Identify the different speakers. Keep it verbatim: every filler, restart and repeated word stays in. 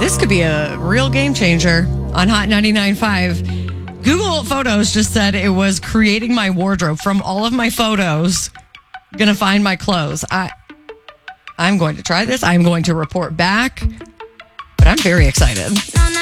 Speaker 1: This could be a real game changer on Hot ninety-nine point five. Google Photos just said it was creating my wardrobe from all of my photos. Gonna find my clothes. I, I'm going to try this. I'm going to report back, but I'm very excited.